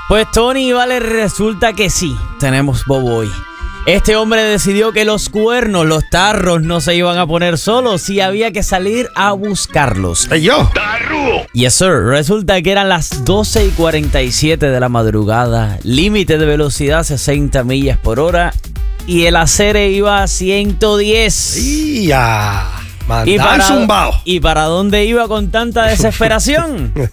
Pues Tony y Vale, resulta que sí, tenemos bobo hoy. Este hombre decidió que los cuernos, los tarros, no se iban a poner solos y había que salir a buscarlos. Yo. Yes, sir. Resulta que eran las 12:47 de la madrugada, límite de velocidad 60 millas por hora y el acere iba a 110. ¡Ya! ¿Y Mandar zumbao. ¿Y para dónde iba con tanta desesperación?